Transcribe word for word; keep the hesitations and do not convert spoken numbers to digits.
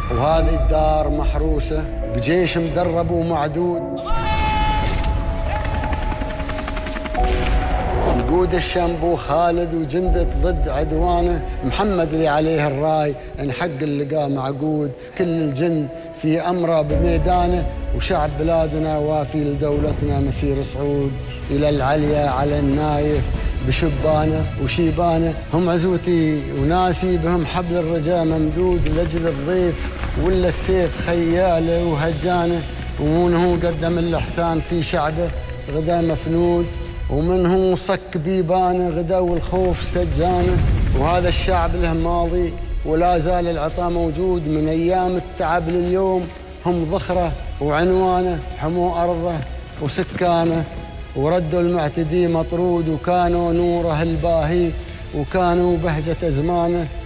وهذه الدار محروسة بجيش مدرب ومعدود يقود الشنبو خالد وجندة ضد عدوانه، محمد اللي عليه الراي ان حق اللقاء معقود، كل الجند في أمره بميدانه، وشعب بلادنا وافي لدولتنا مسير صعود، إلى العليا على النايف بشبانه وشيبانه، هم عزوتي وناسي بهم حبل الرجاء ممدود، لأجل الضيف ولا السيف خياله وهجانه، ومنه قدم الإحسان في شعبه غدا مفنود، ومنه صك بيبانه غدا والخوف سجانه، وهذا الشعب له ماضي ولا زال العطاء موجود، من أيام التعب لليوم هم ذخره وعنوانه، حموا أرضه وسكانه وردوا المعتدي مطرود، وكانوا نوره الباهي وكانوا بهجة أزمانه،